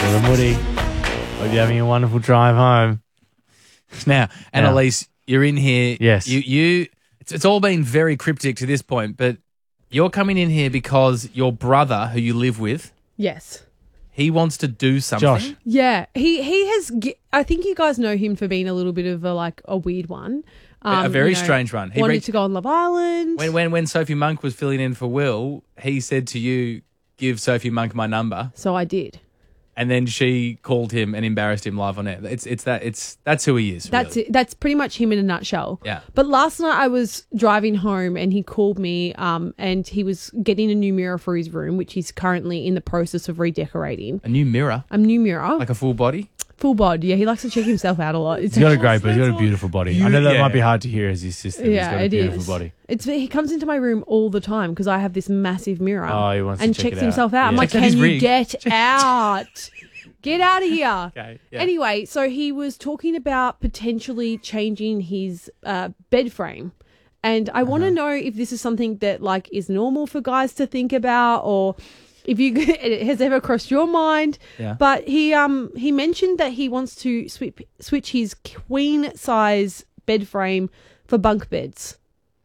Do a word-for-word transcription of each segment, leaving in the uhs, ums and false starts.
Will and Woody. Hope you're having a wonderful drive home. Now, Annalise, you're in here. Yes. You, you. It's, it's all been very cryptic to this point, but you're coming in here because your brother, who you live with, Yes. he wants to do something. Josh. Yeah, he he has. ge- I think you guys know him for being a little bit of a like a weird one. Um, a very you know, strange one. He wanted reached- to go on Love Island. When, when when Sophie Monk was filling in for Will, he said to you, "Give Sophie Monk my number," so I did. and then she called him and embarrassed him live on air. It's it's that it's that's who he is. That's really. it. That's pretty much him in a nutshell. Yeah. But last night I was driving home and he called me um, and he was getting a new mirror for his room, which he's currently in the process of redecorating. A new mirror, A new mirror. like a full body. Full bod. Yeah, he likes to check himself out a lot. It's He's got a great, but he's got a beautiful body. I know that Yeah. might be hard to hear as his sister. yeah, he's got a it beautiful is. body. It's he comes into my room all the time because I have this massive mirror. Oh, he wants to and check checks it out. himself out. I'm Yeah. like, Checks out his can you rig." get out? Get out of here. Okay, yeah. Anyway, so he was talking about potentially changing his uh, bed frame. And I want to Uh-huh. know if this is something that like is normal for guys to think about or if you it has ever crossed your mind. Yeah. But he um he mentioned that he wants to switch switch his queen size bed frame for bunk beds.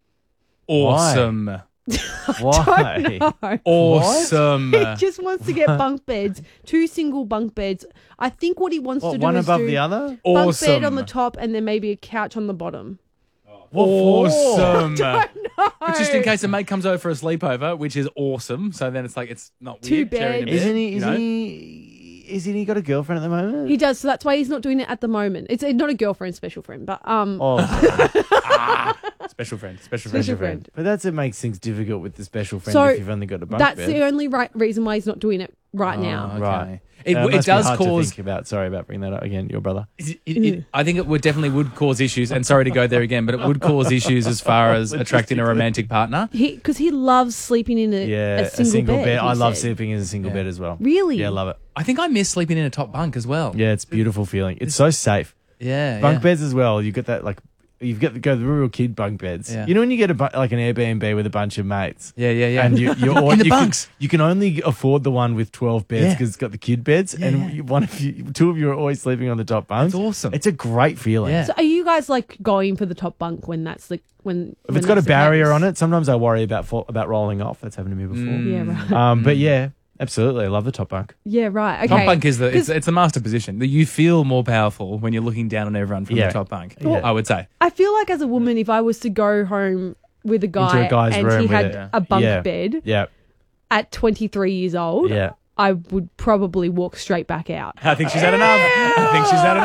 Awesome. Why? No. Awesome. He just wants to get bunk beds, two single bunk beds. I think what he wants What, to do one is above do the other? bunk Awesome. bed on the top and then maybe a couch on the bottom. Awesome. No. But just in case a mate comes over for a sleepover, which is awesome. So then it's like it's not Two weird. sharing a beds. bed, Isn't he? you Isn't know? he? Isn't he got a girlfriend at the moment? He does, so that's why he's not doing it at the moment. It's uh, not a girlfriend, special friend, but um, Oh, Special friend. Special friend. special friend. but that's it makes things difficult with the special friend So, if you've only got a bunk That's bed. the only right reason why he's not doing it right Oh, now. okay. Right. It, Uh, it must be does hard to cause. think about. Sorry about bringing that up again. Your brother. It, it, it, I think it would definitely would cause issues, and sorry to go there again, but it would cause issues as far as attracting a romantic partner. He because he loves sleeping in a, Yeah, a single, bed. he I love said. sleeping in a single Yeah. bed as well. Really? Yeah, I love it. I think I miss sleeping in a top bunk as well. Yeah, it's a beautiful feeling. It's so safe. Yeah, Bunk yeah. beds as well. You get that like you've got to go the real kid bunk beds. Yeah. You know when you get a bu- like an Airbnb with a bunch of mates. Yeah, yeah, yeah. And you, you're all, In the you can- bunks. you can only afford the one with twelve beds Yeah. because it's got the kid beds, Yeah, and yeah. you- one of you, two of you are always sleeping on the top bunk. That's awesome. It's a great feeling. Yeah. So are you guys like going for the top bunk when that's the when If it's got a barrier on it, sometimes I worry about fall, about rolling off. That's happened to me before. Mm. Yeah, right. Um, but yeah, absolutely, I love the top bunk. Yeah, right. Okay. Top bunk is the it's, 'Cause it's the master position. The- You feel more powerful when you're looking down on everyone from Yeah. the top bunk. Yeah. I would say. I feel like as a woman, if I was to go home with a guy guy's and room he with had it. a bunk Yeah. bed Yeah, at twenty-three years old, yeah. I would probably walk straight back out. I think she's had enough. I think she's had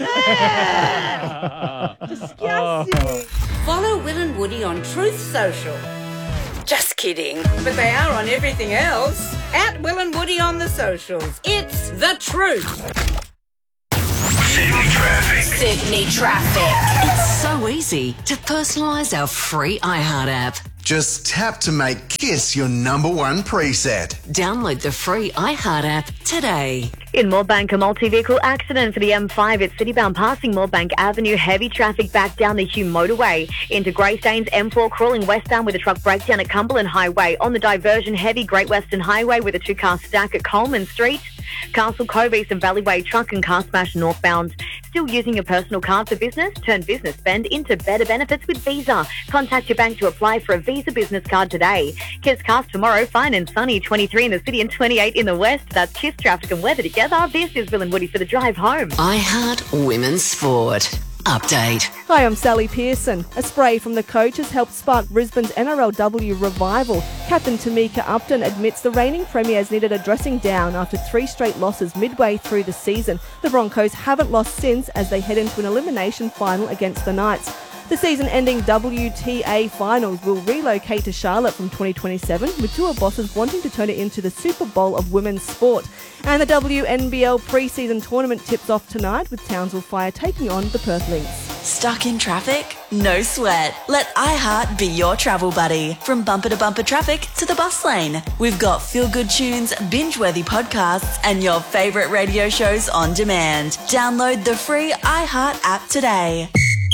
enough. Disgusting. Follow Will and Woody on Truth Social. Just kidding. But they are on everything else. At Will and Woody on the socials. It's the truth. Sydney traffic. Sydney traffic. It's so easy to personalise our free iHeart app. Just tap to make KISS your number one preset. Download the free iHeart app today. In Moorebank, a multi-vehicle accident for the M five at Citybound passing Moorebank Avenue. Heavy traffic back down the Hume motorway. Into Greystanes, M four crawling westbound with a truck breakdown at Cumberland Highway. On the diversion, heavy Great Western Highway with a two-car stack at Coleman Street. Castle Cove East and Valleyway truck and car smash northbound. Still using your personal card for business? Turn business spend into better benefits with Visa. Contact your bank to apply for a Visa business card today. Kiss Cast tomorrow, fine and sunny, twenty-three in the city and twenty-eight in the west. That's Kiss traffic and weather together. This is Will and Woody for the drive home. iHeart Women's Sport. Update. Hi, I'm Sally Pearson. A spray from the coach has helped spark Brisbane's N R L W revival. Captain Tamika Upton admits the reigning premiers needed a dressing down after three straight losses midway through the season. The Broncos haven't lost since as they head into an elimination final against the Knights. The season-ending W T A finals will relocate to Charlotte from twenty twenty-seven, with tour bosses wanting to turn it into the Super Bowl of women's sport. And the W N B L pre-season tournament tips off tonight, with Townsville Fire taking on the Perth Lynx. Stuck in traffic? No sweat. Let iHeart be your travel buddy. From bumper to bumper traffic to the bus lane. We've got feel-good tunes, binge-worthy podcasts, and your favourite radio shows on demand. Download the free iHeart app today.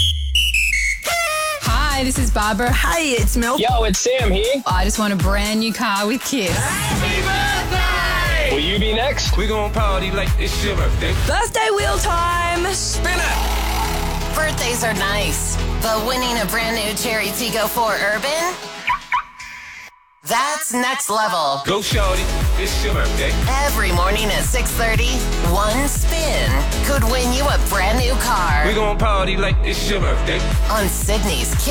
Hi, this is Barbara. Hey, it's Mel. Yo, it's Sam here. I just want a brand new car with Kiss. We Will you be next? We gon' party like it's your birthday. Birthday wheel time! Spin it! Birthdays are nice, but winning a brand new Cherry Tiggo four Urban? That's next level. Go shorty, it's your birthday. Every morning at six thirty, one spin could win you a brand new car. We gon' party like it's your birthday. On Sydney's